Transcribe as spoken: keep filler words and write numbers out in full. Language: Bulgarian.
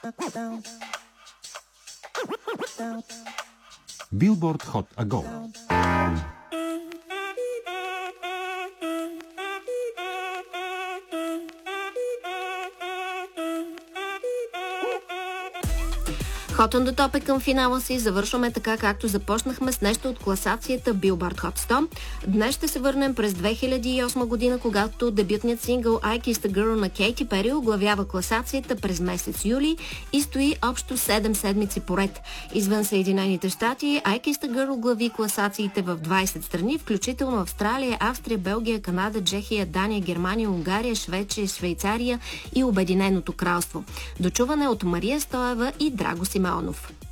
Billboard Hot Ago. Hot on the Top е към финала си. Завършваме така, както започнахме, с нещо от класацията Billboard Hot сто. Днес ще се върнем през две хиляди и осма година, когато дебютният сингъл I Kissed a Girl на Кейти Пери оглавява класацията през месец юли и стои общо седем седмици поред. Извън Съединените щати, I Kissed a Girl оглави класациите в двайсет страни, включително Австралия, Австрия, Белгия, Канада, Чехия, Дания, Германия, Унгария, Швеция, Швейцария и Обединеното кралство. Дочуване от Мария Стоева и Драго Симеонов.